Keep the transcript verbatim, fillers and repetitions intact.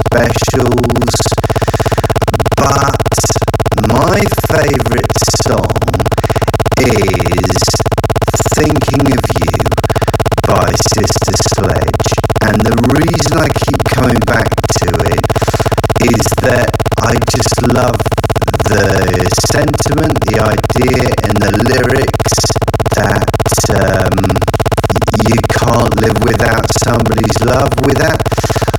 specials, but my favourite song is Thinking of You by Sister Sledge, and the reason I keep coming back to it is that I just love the sentiment, the idea and the lyrics that um, you can't live without somebody's love. Without